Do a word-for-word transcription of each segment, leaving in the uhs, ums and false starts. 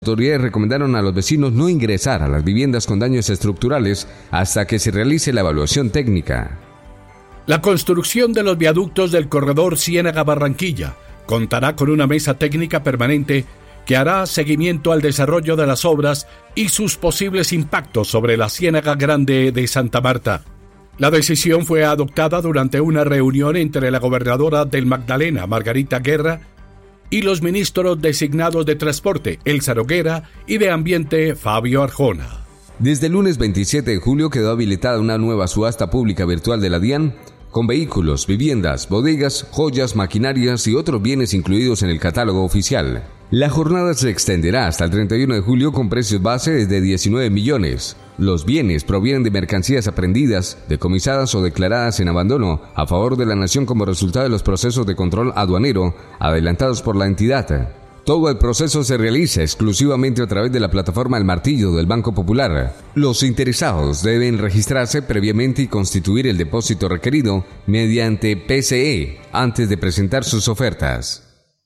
autoridades recomendaron a los vecinos no ingresar a las viviendas con daños estructurales hasta que se realice la evaluación técnica. La construcción de los viaductos del corredor Ciénaga-Barranquilla contará con una mesa técnica permanente que hará seguimiento al desarrollo de las obras y sus posibles impactos sobre la Ciénaga Grande de Santa Marta. La decisión fue adoptada durante una reunión entre la gobernadora del Magdalena, Margarita Guerra, y los ministros designados de Transporte, Elsa Noguera, y de Ambiente, Fabio Arjona. Desde el lunes veintisiete de julio quedó habilitada una nueva subasta pública virtual de la DIAN, con vehículos, viviendas, bodegas, joyas, maquinarias y otros bienes incluidos en el catálogo oficial. La jornada se extenderá hasta el treinta y uno de julio con precios base desde diecinueve millones. Los bienes provienen de mercancías aprehendidas, decomisadas o declaradas en abandono a favor de la nación como resultado de los procesos de control aduanero adelantados por la entidad. Todo el proceso se realiza exclusivamente a través de la plataforma El Martillo del Banco Popular. Los interesados deben registrarse previamente y constituir el depósito requerido mediante P C E antes de presentar sus ofertas.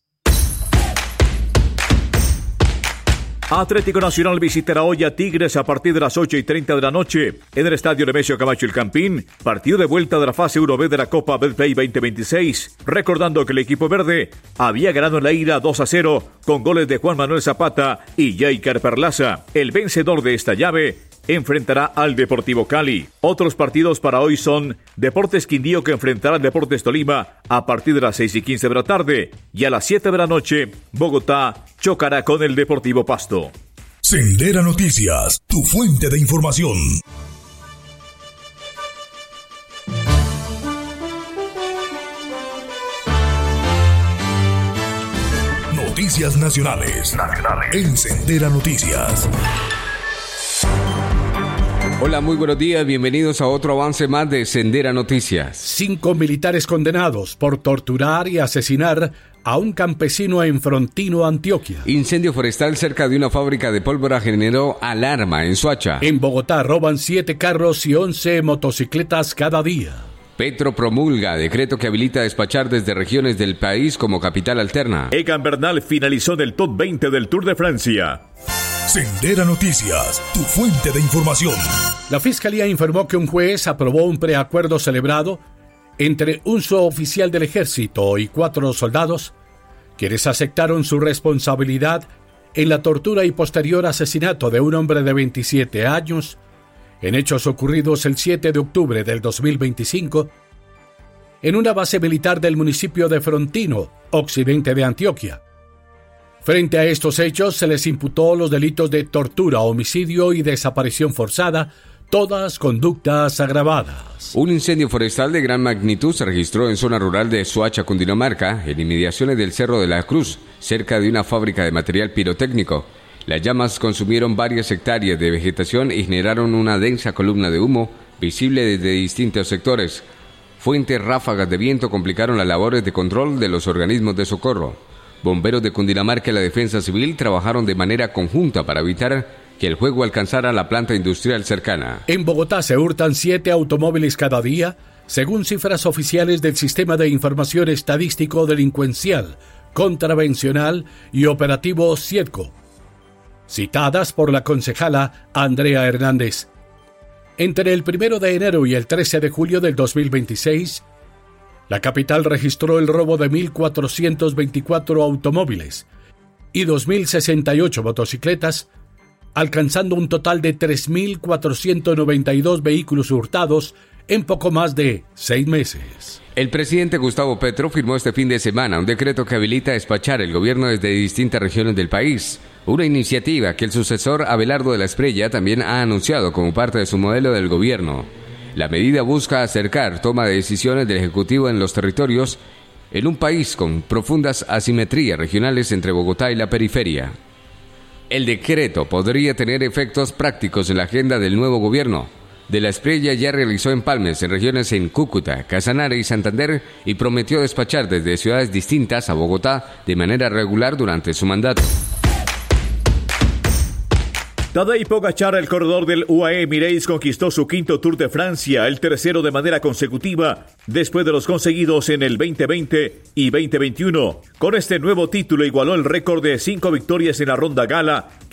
Atlético Nacional visitará hoy a Tigres a partir de las ocho y treinta de la noche en el estadio Nemesio Camacho El Campín, partido de vuelta de la fase uno B de la Copa Betplay veinte veintiséis. Recordando que el equipo verde había ganado en la ida dos a cero con goles de Juan Manuel Zapata y Jaiker Perlaza. El vencedor de esta llave enfrentará al Deportivo Cali. Otros partidos para hoy son Deportes Quindío, que enfrentará al Deportes Tolima a partir de las seis y quince de la tarde, y a las siete de la noche Bogotá chocará con el Deportivo Pasto. Sendera Noticias, tu fuente de información. Noticias nacionales, nacionales. En Sendera Noticias. Hola, muy buenos días, bienvenidos a otro avance más de Sendera Noticias. Cinco militares condenados por torturar y asesinar a un campesino en Frontino, Antioquia. Incendio forestal cerca de una fábrica de pólvora generó alarma en Soacha. En Bogotá roban siete carros y once motocicletas cada día. Petro promulga decreto que habilita despachar desde regiones del país como capital alterna. Egan Bernal finalizó en el top veinte del Tour de Francia. Sendera Noticias, tu fuente de información. La Fiscalía informó que un juez aprobó un preacuerdo celebrado entre un suboficial del ejército y cuatro soldados, quienes aceptaron su responsabilidad en la tortura y posterior asesinato de un hombre de veintisiete años, en hechos ocurridos el siete de octubre del dos mil veinticinco, en una base militar del municipio de Frontino, occidente de Antioquia. Frente a estos hechos, se les imputó los delitos de tortura, homicidio y desaparición forzada, todas conductas agravadas. Un incendio forestal de gran magnitud se registró en zona rural de Soacha, Cundinamarca, en inmediaciones del Cerro de la Cruz, cerca de una fábrica de material pirotécnico. Las llamas consumieron varias hectáreas de vegetación y generaron una densa columna de humo visible desde distintos sectores. Fuertes ráfagas de viento complicaron las labores de control de los organismos de socorro. Bomberos de Cundinamarca y la Defensa Civil trabajaron de manera conjunta para evitar que el fuego alcanzara la planta industrial cercana. En Bogotá se hurtan siete automóviles cada día, según cifras oficiales del Sistema de Información Estadístico Delincuencial, Contravencional y Operativo Siedco, citadas por la concejala Andrea Hernández. Entre el primero de enero y el trece de julio del dos mil veintiséis, la capital registró el robo de mil cuatrocientos veinticuatro automóviles y dos mil sesenta y ocho motocicletas, alcanzando un total de tres mil cuatrocientos noventa y dos vehículos hurtados en poco más de seis meses. El presidente Gustavo Petro firmó este fin de semana un decreto que habilita despachar el gobierno desde distintas regiones del país, una iniciativa que el sucesor Abelardo de la Espriella también ha anunciado como parte de su modelo del gobierno. La medida busca acercar toma de decisiones del Ejecutivo en los territorios en un país con profundas asimetrías regionales entre Bogotá y la periferia. El decreto podría tener efectos prácticos en la agenda del nuevo gobierno. De la Espriella ya realizó empalmes en regiones en Cúcuta, Casanare y Santander y prometió despachar desde ciudades distintas a Bogotá de manera regular durante su mandato. Tadej Pogačar, el corredor del U A E Emirates, conquistó su quinto Tour de Francia, el tercero de manera consecutiva, después de los conseguidos en el veinte veinte y veinte veintiuno. Con este nuevo título igualó el récord de cinco victorias en la ronda gala